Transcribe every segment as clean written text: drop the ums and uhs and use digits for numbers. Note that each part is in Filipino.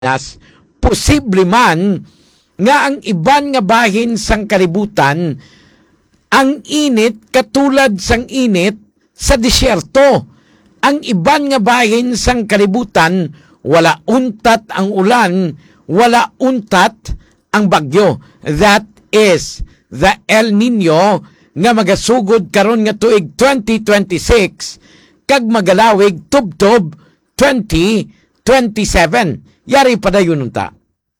Pilipinas, posible man nga ang iban nga bahin sang kalibutan ang init katulad sang init sa disyerto. Ang iban nga bahin sang kalibutan wala untat ang ulan, wala untat ang bagyo. That is the El Nino nga magasugod karon nga tuig 2026 kag magalawig tubtob 2027. Yari padayon unta.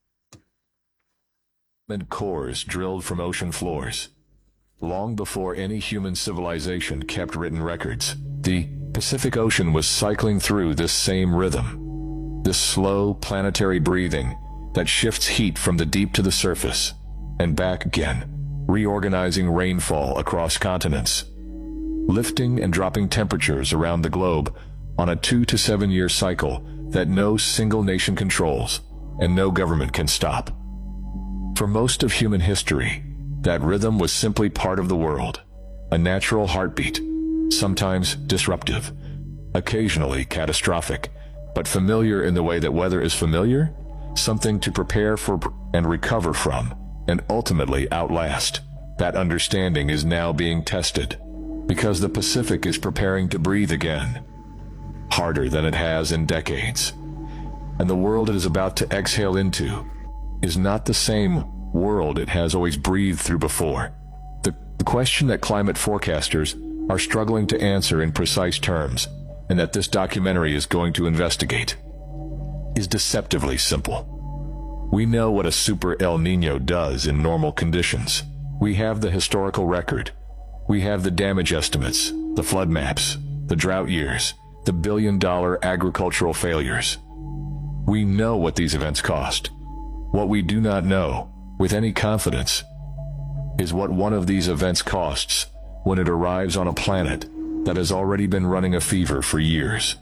Cores drilled from ocean floors. Long before any human civilization kept written records, the Pacific Ocean was cycling through this same rhythm. This slow planetary breathing that shifts heat from the deep to the surface and back again, reorganizing rainfall across continents, lifting and dropping temperatures around the globe on a 2 to 7 year cycle that no single nation controls and no government can stop. For most of human history, that rhythm was simply part of the world, a natural heartbeat, sometimes disruptive, occasionally catastrophic, but familiar in the way that weather is familiar, something to prepare for and recover from, and ultimately outlast. That understanding is now being tested, because the Pacific is preparing to breathe again, harder than it has in decades. And the world it is about to exhale into is not the same world it has always breathed through before. The question that climate forecasters are struggling to answer in precise terms, and that this documentary is going to investigate, is deceptively simple. We know what a super El Nino does in normal conditions. We have the historical record. We have the damage estimates, the flood maps, the drought years, the billion-dollar agricultural failures. We know what these events cost. What we do not know, with any confidence, is what one of these events costs when it arrives on a planet that has already been running a fever for years.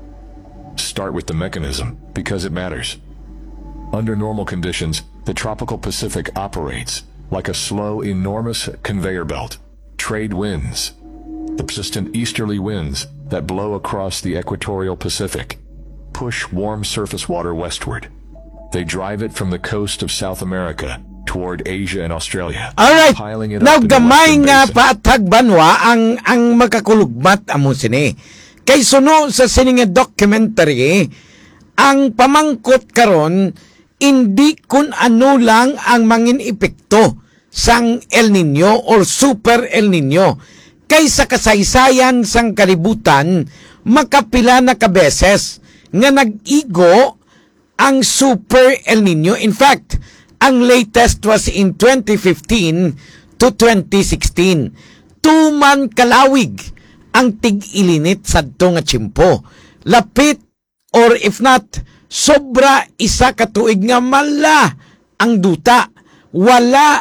Start with the mechanism, because it matters. Under normal conditions, the tropical Pacific operates like a slow, enormous conveyor belt. Trade winds, the persistent easterly winds that blow across the equatorial Pacific, push warm surface water westward. They drive it from the coast of South America toward Asia and Australia. Alright, piling it up in the naggamay Western nga Basin. patag banwa ang makakulugmat amo sini. Kay suno sa sini nga documentary, ang pamangkot karon hindi kun ano lang ang mangin epekto sang El Nino or Super El Nino. Kay sa kasaysayan sang kalibutan, makapila na kabeses nga nag-igo ang Super El Nino. In fact, ang latest was in 2015 to 2016. Tuman kalawig ang tig-ilinit sadto nga tiyempo. Lapit or if not, sobra isa ka tuig nga mala ang duta. Wala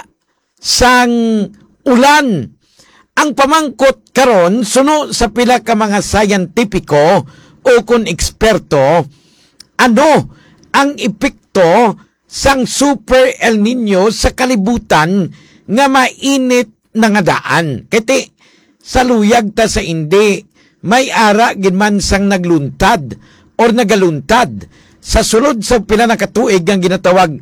sang ulan. Ang pamangkot karon suno sa pila ka mga scientifico o kun eksperto, ano ang epekto sang Super El Nino sa kalibutan nga mainit na nga daan. Kiti sa luyag ta sa indi, may ara ginman sang nagluntad or nagaluntad sa sulod sa pila na katuig ang ginatawag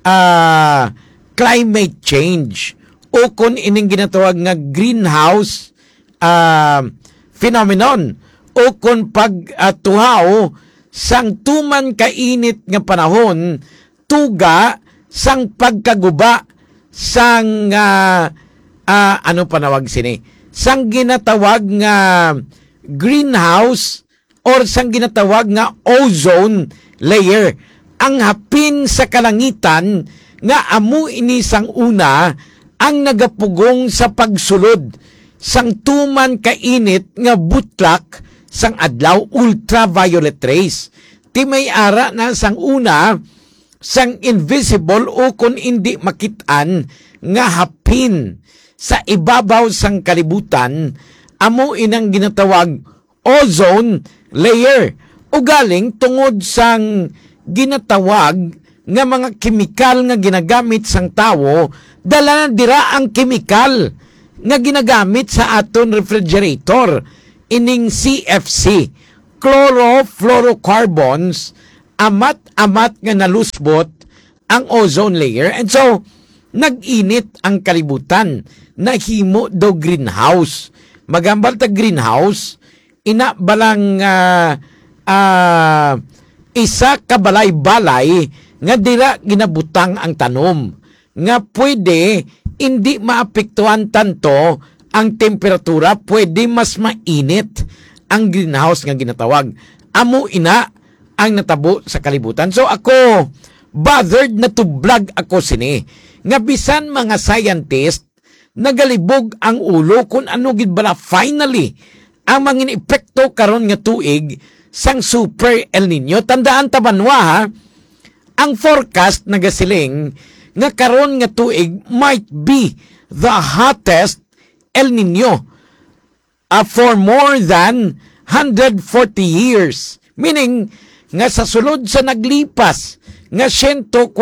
climate change o kung ining ginatawag nga greenhouse phenomenon o kung pagtuhaw sang tuman kainit nga panahon tuga sang pagkaguba sang ano panawag sini sang ginatawag nga greenhouse or sang ginatawag nga ozone layer ang hapin sa kalangitan nga amo ini sang una ang nagapugong sa pagsulod sang tuman kainit nga butlak sang adlaw ultraviolet rays. Ti may ara na sang una sang invisible o kung hindi makitaan nga hapin sa ibabaw sang kalibutan amo inang ginatawag ozone layer o galing tungod sang ginatawag nga mga kemikal nga ginagamit sang tawo dala na dira ang kemikal nga ginagamit sa aton refrigerator ining CFC chlorofluorocarbons amat-amat nga nalusbot ang ozone layer. And so, nag-init ang kalibutan. Nahimo daw greenhouse. Magambal ta greenhouse, ina balang isa ka balay-balay nga dira ginabutang ang tanom. Nga pwede hindi maapektuhan tanto ang temperatura, pwede mas mainit ang greenhouse nga ginatawag. Amo ina ang natabo sa kalibutan. So ako, bothered na to vlog ako sini. Nga bisan mga scientist, nagalibog ang ulo kung ano gid bala finally ang mga epekto karon nga tuig sang Super El Nino. Tandaan tabanwa ha, ang forecast nagasiling nga karon nga tuig might be the hottest El Nino for more than 140 years. Meaning, nga sa sulod sa naglipas nga 140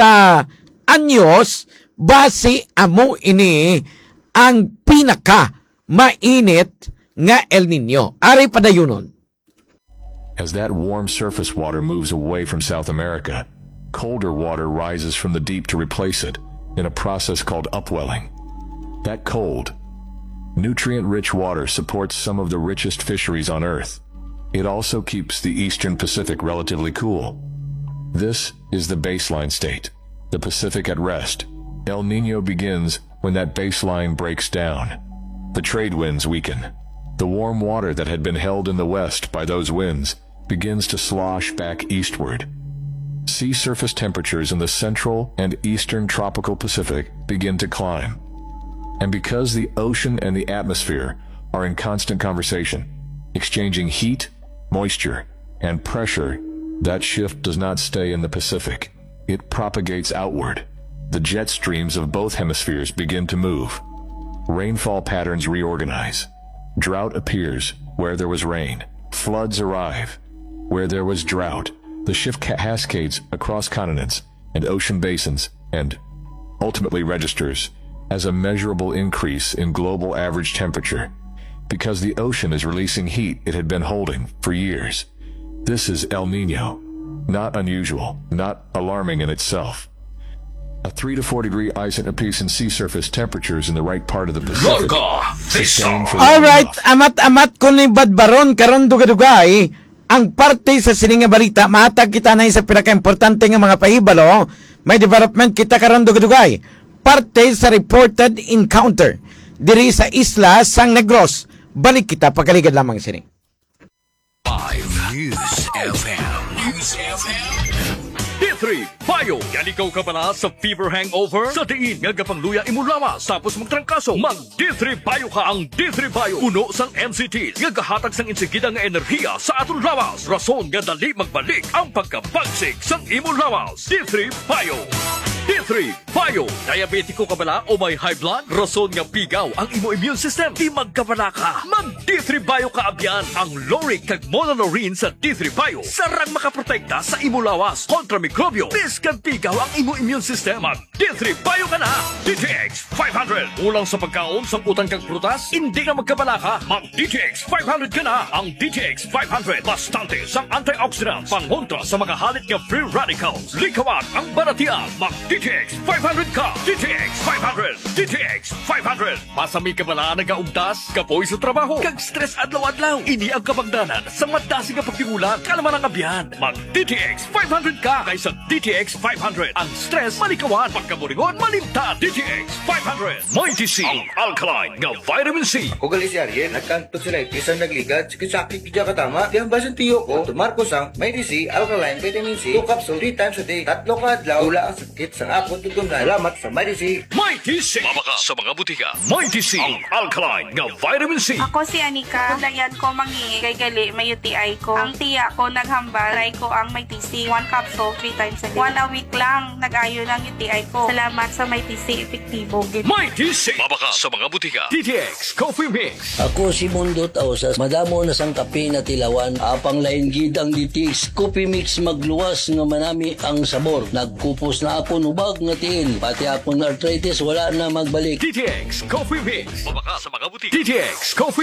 anyos, base amo ini ang pinaka mainit nga El Nino. Ari padayunon. As that warm surface water moves away from South America, colder water rises from the deep to replace it in a process called upwelling. That cold, nutrient-rich water supports some of the richest fisheries on Earth. It also keeps the eastern Pacific relatively cool. This is the baseline state, the Pacific at rest. El Nino begins when that baseline breaks down. The trade winds weaken. The warm water that had been held in the west by those winds begins to slosh back eastward. Sea surface temperatures in the central and eastern tropical Pacific begin to climb. And because the ocean and the atmosphere are in constant conversation, exchanging heat, moisture, and pressure, that shift does not stay in the Pacific. It propagates outward. The jet streams of both hemispheres begin to move. Rainfall patterns reorganize. Drought appears where there was rain. Floods arrive where there was drought. The shift cascades across continents and ocean basins and ultimately registers as a measurable increase in global average temperature because the ocean is releasing heat it had been holding for years. This is El Nino. Not unusual, not alarming in itself. A 3 to 4 degree ice and a piece in sea surface temperatures in the right part of the Pacific. Sustained for the Alright, runoff. amat kun ni badbaron karon dugadugay ang parte sa sininga balita. Mahatag kita na sa pinaka-importante nga mga pahibalo. May development kita karon dugadugay. Parte sa reported encounter diri sa isla San Negros. Balik kita pagkaligad lamang sini. 5 News FM. News FM. D3 Bayo. Yan ikaw ka pala sa fever hangover? Sa diin nga gapangluya imulawas tapos magtrangkaso. Mag D3 Bayo ka. Ang D3 Bayo puno sang NCT nga gahatag sang insigida nga enerhiya sa atong lawas. Rason nga dali magbalik ang pagkabagsik sang imulawas. D3 Bayo. D3 Bayo. Diabetiko ka bala o may high blood? Rason nga pigaw ang imo immune system. Di magkabala ka. Mag D3 Bayo ka abyan. Ang Loric kag Monolaurin sa D3 Bayo sarang makaprotekta sa imo lawas kontra mikrobyo. Biskan pigaw ang imo immune system. Mag D3 Bayo ka na. DTX 500. Ulang sa pagkaon sa utang kag prutas, hindi na magkabala ka. Mag DTX 500 ka na. Ang DTX 500 bastante sa antioxidants pangontra sa mga halit nga free radicals. Likawan ang baratian. Mag DTX 500 ka. DTX 500. DTX 500. Pasami ka bala nagaugtas, kapoy sa trabaho, kag stress adlaw-adlaw. Ini ang kabangdanan sa madasi nga pagtigulan. Kalaman ang abyan. Mag DTX 500 ka kaysa DTX 500. Ang stress malikawan, pagkaburingon malimtan. DTX 500. May TC ang alkaline nga vitamin C. Ako gali si Ariel, nagkanto sila isang nagligad, sakit pidya katama. Di ang basan tiyo ko, tumar ko sang may DC, alkaline, vitamin C, 2 capsule, 3 times a day, 3 ka adlaw, wala ang sakit sa akot tutungan. Salamat sa may DC. May TC. Mabaka sa mga butika. May TC ang alkaline nga vitamin C. Ako si Anika. Dayan ko mangi kay gali may UTI ko. Ang tiya ko naghambal, try ko ang may TC. 1 capsule 3 times a day. 1 a week lang nag-ayo ng UTI ko. Salamat sa may TC epektibo. May TC. Mabaka sa mga butika. DTX Coffee Mix. Ako si Mundo Tausas, madamo na sang kape na tilawan, apang lain gid ang DTX Coffee Mix magluwas nga manami ang sabor. Nagkupos na ako nubag nga tiil, pati akong arthritis wala na magbalik. DTX Coffee Mix. Mabaka sa mga butika. DTX Coffee Mix.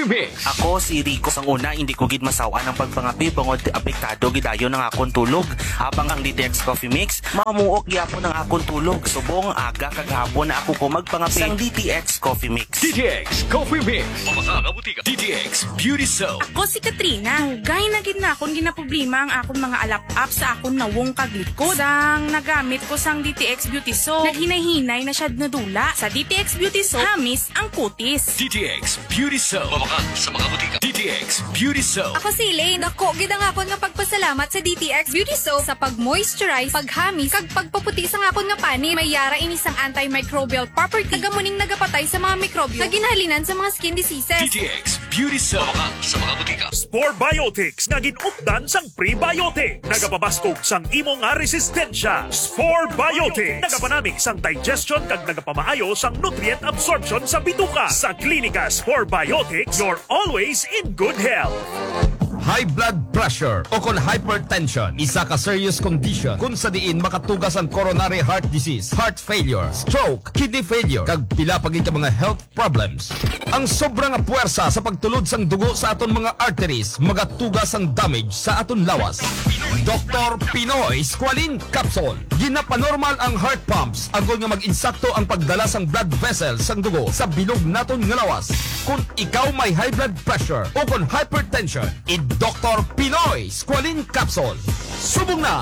Ako si Rico. Sang una, hindi ko gid masawa ng pagpangapi bangod apektado gidayon ng akong tulog. Habang ang DTX Coffee Mix, mamuok gyapon ng akong tulog. Subong aga kagahapon na ako ko magpangapi sang DTX Coffee Mix. DTX Coffee Mix. Pamaka butika. DTX Beauty Soap. Ako si Katrina. Gay na gid na akong ginaproblema ang akong mga alap-up sa akong nawong kaglikod. Sang nagamit ko sang DTX Beauty Soap, naghinay-hinay na siya nadula. Sa DTX Beauty Soap, hamis ang kutis. DTX Beauty Soap. Pamaka sa mga butika. DTX Beauty Soap. Ako si Elaine. Ako, gid ang akon nga pagpasalamat sa DTX Beauty Soap sa pag-moisturize, paghamis, kag pagpaputi sa akon nga pani. May yara ini sang antimicrobial property. Nagamuning nagapatay sa mga mikrobyo na ginahalinan sa mga skin diseases. DTX Beauty Soap. Pamaka sa mga butika. Spore Biotics nga ginupdan sang prebiotic. Nagapabaskog sang imo nga resistensya. Spore Biotics nagapanamig sang digestion kag nagapamaayo sang nutrient absorption sa bituka. Sa Klinika Spore Biotics, you're always in good health. High blood pressure o kon hypertension, isa ka serious condition kung sa diin makatugas ang coronary heart disease, heart failure, stroke, kidney failure, kag pila pagin ka mga health problems. Ang sobrang puwersa sa pagtulod sang dugo sa aton mga arteries, magatugas ang damage sa aton lawas. Dr. Pinoy Squalene Capsule. Ginapanormal ang heart pumps, agol nga mag-insakto ang pagdala sang blood vessels sang dugo sa bilog naton nga lawas. Kung ikaw may high blood pressure o kon hypertension, Dr. Pinoy Squalene Capsule. Subong na!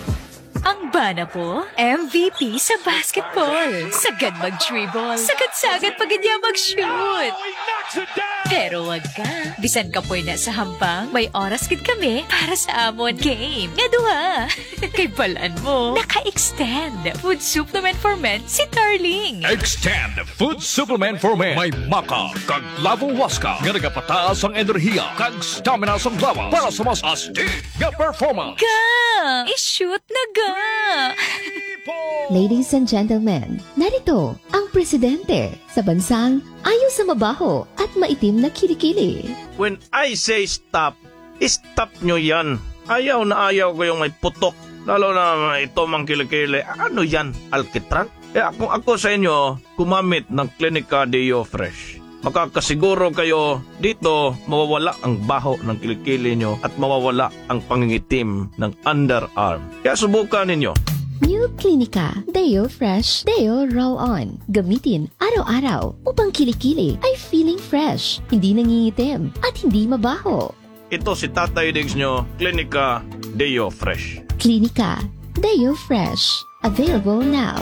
Ang bana po, MVP sa basketball. Sagad mag-dribble. Sagad-sagad pag niya mag-shoot. Pero wag ka. Bisan ka po na sa hambang, may oras kid kami para sa amon game. Nga duha. Kay balaan mo, naka-extend. Food supplement for men si Darling. Extend Food Supplement for Men. May maka, kag lavong waska, nga nagapataas ang enerhiya, kag stamina sa lawas para sa mas astig nga performance. Ga! I-shoot na ga! Ladies and gentlemen, narito ang presidente sa bansang ayaw sa mabaho at maitim na kilikili. When I say stop, stop nyo yan. Ayaw na ayaw ko yung may putok. Lalo na ito mang kilikili. Ano yan? Alkitran? Kung ako sa inyo, kumamit ng Klinika Deo Fresh. Makakasiguro kayo dito mawawala ang baho ng kilikili nyo at mawawala ang pangingitim ng underarm. Kaya subukan ninyo. New Klinika Deo Fresh Deo Roll-On. Gamitin araw-araw upang kilikili ay feeling fresh, hindi nangingitim at hindi mabaho. Ito si Tatay Diggs nyo, Klinika Deo Fresh. Klinika Deo Fresh. Available now.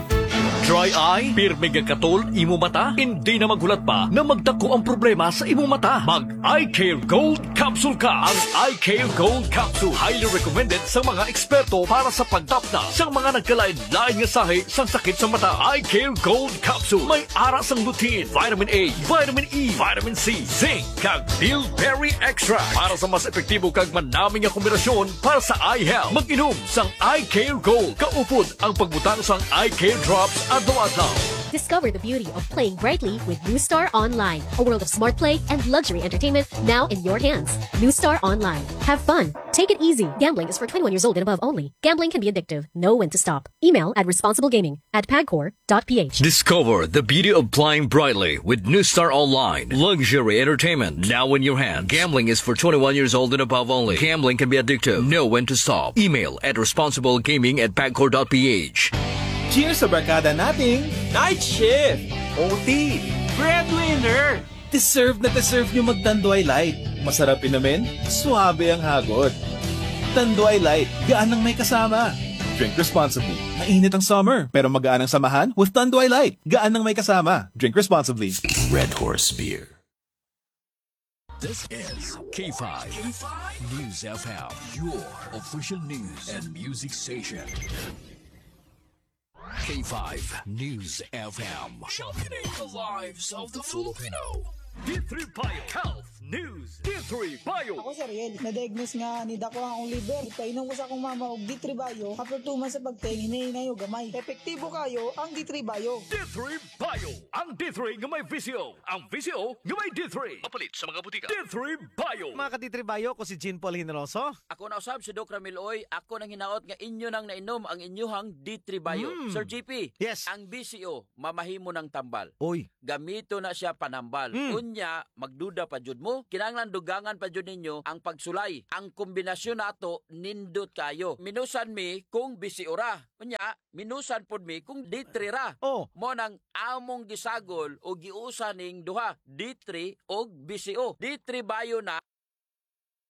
Dry eye, pirmi nga katol, imo mata, hindi na maghulat pa na magdako ang problema sa imo mata. Mag Eye Care Gold Capsule ka. Ang Eye Care Gold Capsule, highly recommended sa mga eksperto para sa pagtapna sa mga nagkalain-lain nga sahi sa sakit sa mata. Eye Care Gold Capsule, may aras ang lutein, vitamin A, vitamin E, vitamin C, zinc, kag bilberry extract para sa mas epektibo kag manaming nga kombinasyon para sa eye health. Mag-inom sang Eye Care Gold. Kaupod ang pagbutang sang Eye Care Drops adlaw-adlaw. Discover the beauty of playing brightly with New Star Online, a world of smart play and luxury entertainment now in your hands. New Star Online. Have fun. Take it easy. Gambling is for 21 years old and above only. Gambling can be addictive. Know when to stop. Email at responsiblegaming@pagcor.ph. Discover the beauty of playing brightly with New Star Online. Luxury entertainment now in your hands. Gambling is for 21 years old and above only. Gambling can be addictive. Know when to stop. Email at responsiblegaming@pagcor.ph. Cheers sa barkada nating Night Shift! OT! Breadwinner! Deserve na deserve nyo mag-Tanduay Light. Masarap inamin, suabe ang hagod. Tanduay Light, gaan ang may kasama. Drink responsibly. Mainit ang summer, pero magaan ang samahan with Tanduay Light. Gaan ang may kasama. Drink responsibly. Red Horse Beer. This is K5 News FM, your official news and music station. K5 News FM, championing the lives of the Filipino. D3 Bio Health News. D3 Bio. Ako si Ariel, na-diagnose nga ni Dako akong liver. Painom ko sa akong mama og D3 Bio. After 2 months sa pagtingin, hinayo gamay. Epektibo kayo ang D3 Bio. D3 Bio. Ang D3 nga may visyo. Ang visyo nga may D3. Mapalit sa mga butika. D3 Bio. Mga ka-D3 Bio, ko si Jean Paul Hinroso. Ako na usab si Doc Ramil Oy. Ako nang hinaot nga inyo nang nainom ang inyuhang D3 Bio. Sir GP. Yes. Ang BCO mamahimo ng tambal. Oy. Gamito na siya panambal. Unya magduda pa jud mo ninyo, kinahanglan dugangan pa jud ninyo ang pagsulay. Ang kombinasyon nato nindot kayo. Minusan mi kung bisi ora. Unya, minusan pod mi kung D3 ra. Mo nang among gisagol o giusa ning duha, D3 og bisi o. D3 bayo na